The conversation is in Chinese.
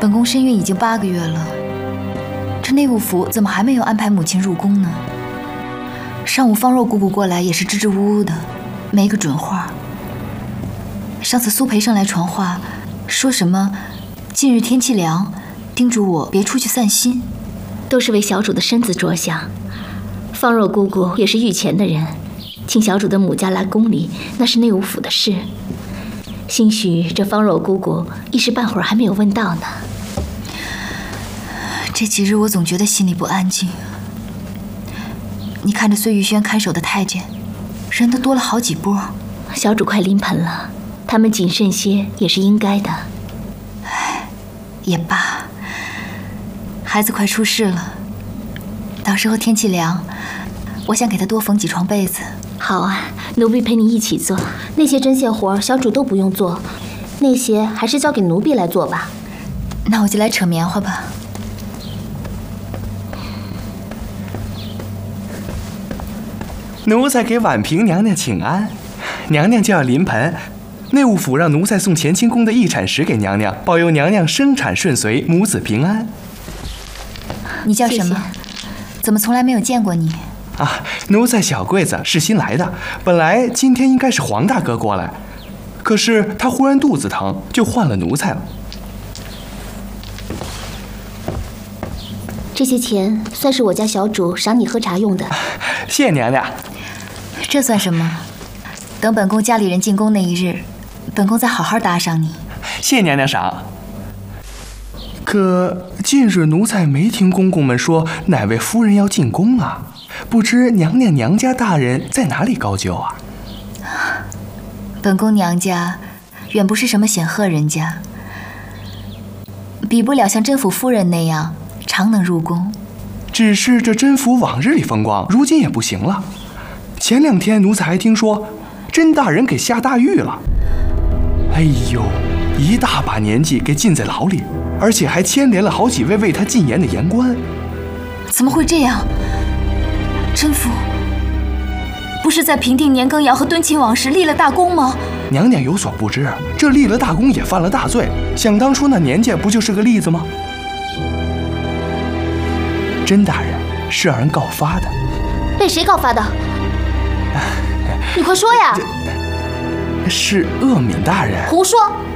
本宫身孕已经8个月了，这内务府怎么还没有安排母亲入宫呢？上午方若姑姑过来也是支支吾吾的，没个准话。上次苏培盛来传话，说什么近日天气凉，叮嘱我别出去散心， 都是为小主的身子着想。方若姑姑也是御前的人，请小主的母家来宫里，那是内务府的事。兴许这方若姑姑一时半会儿还没有问到呢。 这几日我总觉得心里不安静。你看着碎玉轩看守的太监，人都多了好几波。 小主快临盆了，他们谨慎些也是应该的。 唉，也罢。孩子快出世了，到时候天气凉，我想给他多缝几床被子。 好啊，奴婢陪你一起做。那些针线活小主都不用做，那些还是交给奴婢来做吧。 那我就来扯棉花吧。 奴才给婉嫔娘娘请安，娘娘就要临盆，内务府让奴才送乾清宫的一产石给娘娘，保佑娘娘生产顺遂，母子平安。 你叫什么？谢谢。怎么从来没有见过你？ 啊，奴才小桂子是新来的，本来今天应该是黄大哥过来，可是他忽然肚子疼，就换了奴才了。 这些钱算是我家小主赏你喝茶用的。 谢娘娘。 这算什么？等本宫家里人进宫那一日，本宫再好好搭上你。 谢娘娘赏。可近日奴才没听公公们说哪位夫人要进宫啊，不知娘娘娘家大人在哪里高就啊？ 本宫娘家远不是什么显赫人家，比不了像甄府夫人那样常能入宫。 只是这甄府往日里风光，如今也不行了。前2天奴才还听说甄大人给下大狱了。哎呦，一大把年纪给禁在牢里，而且还牵连了好几位为他进言的言官。 怎么会这样？甄府不是在平定年羹尧和敦亲往事立了大功吗？ 娘娘有所不知，这立了大功也犯了大罪。想当初那年家不就是个例子吗？甄大人是让人告发的。 被谁告发的？你快说呀！ 是鄂敏大人。 胡说！